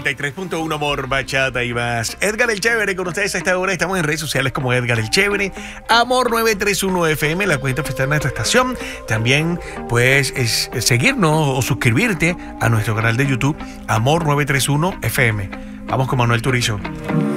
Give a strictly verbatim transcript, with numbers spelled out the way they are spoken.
noventa y tres punto uno Amor, Bachata y más. Edgar el Chévere con ustedes a esta hora. Estamos en redes sociales como Edgar el Chévere. Amor nueve tres uno F M, la cuenta oficial de nuestra estación. También puedes es, es seguirnos o suscribirte a nuestro canal de YouTube Amor nueve tres uno F M. Vamos con Manuel Turizo.